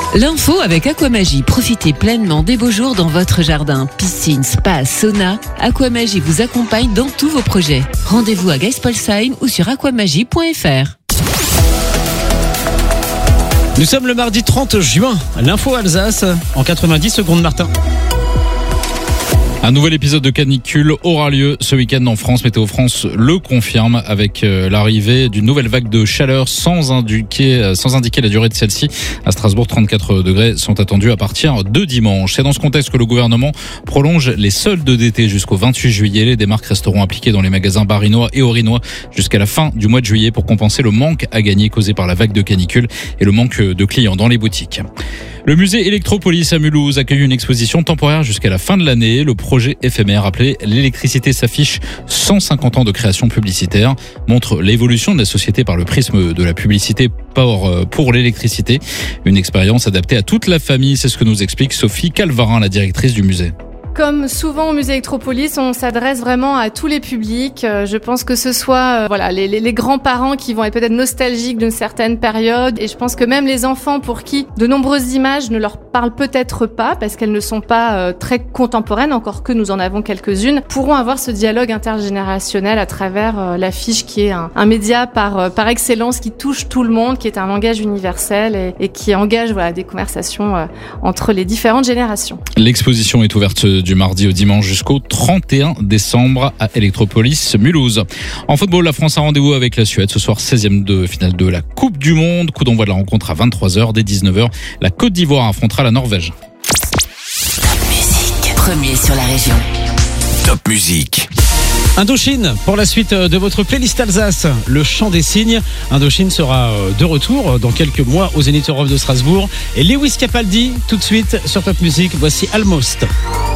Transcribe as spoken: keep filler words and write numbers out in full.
L'info avec Aquamagie. Profitez pleinement des beaux jours dans votre jardin. Piscine, spa, sauna. Aquamagie vous accompagne dans tous vos projets. Rendez-vous à Geispolsheim ou sur aquamagie point f r. Nous sommes le mardi trente juin. L'info Alsace en quatre-vingt-dix secondes, Martin. Un nouvel épisode de canicule aura lieu ce week-end en France. Météo France le confirme avec l'arrivée d'une nouvelle vague de chaleur sans indiquer, sans indiquer la durée de celle-ci. À Strasbourg, trente-quatre degrés sont attendus à partir de dimanche. C'est dans ce contexte que le gouvernement prolonge les soldes d'été jusqu'au vingt-huit juillet. Les démarques resteront appliquées dans les magasins barinois et orinois jusqu'à la fin du mois de juillet pour compenser le manque à gagner causé par la vague de canicule et le manque de clients dans les boutiques. Le musée Electropolis à Mulhouse accueille une exposition temporaire jusqu'à la fin de l'année. Le projet éphémère appelé L'électricité s'affiche, cent cinquante ans de création publicitaire, montre l'évolution de la société par le prisme de la publicité pour, pour l'électricité. Une expérience adaptée à toute la famille, c'est ce que nous explique Sophie Calvarin, la directrice du musée. Comme souvent au musée Electropolis, on s'adresse vraiment à tous les publics. Je pense que ce soit euh, voilà les, les, les grands-parents qui vont être peut-être nostalgiques d'une certaine période, et je pense que même les enfants pour qui de nombreuses images ne leur parlent peut-être pas parce qu'elles ne sont pas euh, très contemporaines, encore que nous en avons quelques-unes, pourront avoir ce dialogue intergénérationnel à travers euh, l'affiche qui est un, un média par euh, par excellence qui touche tout le monde, qui est un langage universel et, et qui engage voilà des conversations euh, entre les différentes générations. L'exposition est ouverte du mardi au dimanche jusqu'au trente et un décembre à Electropolis Mulhouse. En football, la France a rendez-vous avec la Suède ce soir, seizième de finale de la Coupe du Monde. Coup d'envoi de la rencontre à vingt-trois heures. Dès dix-neuf heures, la Côte d'Ivoire affrontera la Norvège. Top musique, premier sur la région. Top musique. Indochine, pour la suite de votre playlist Alsace, le chant des cygnes. Indochine sera de retour dans quelques mois au Zénith Europe de Strasbourg. Et Lewis Capaldi, tout de suite sur Top Music, voici Almost.